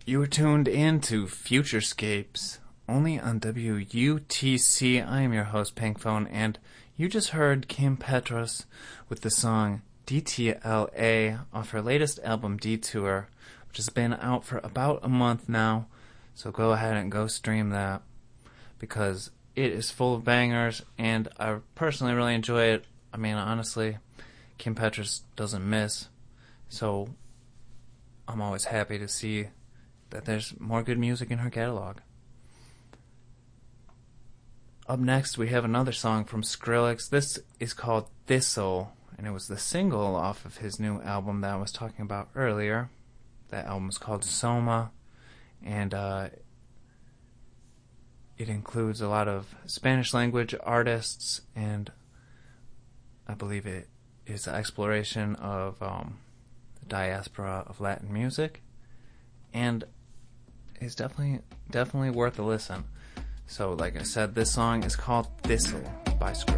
You were tuned in to Futurescapes, only on WUTC. I am your host, Pinkphone, and you just heard Kim Petras with the song DTLA off her latest album, Detour, which has been out for about a month now, so go ahead and go stream that, because it is full of bangers, and I personally really enjoy it. I mean, honestly, Kim Petras doesn't miss, so I'm always happy to see that there's more good music in her catalog. Up next, we have another song from Skrillex. This is called Thistle, and it was the single off of his new album that I was talking about earlier. That album is called Soma, and it includes a lot of Spanish language artists, and I believe it is an exploration of the diaspora of Latin music, and it's definitely worth a listen. So, like I said, this song is called Thistle by Skrillex.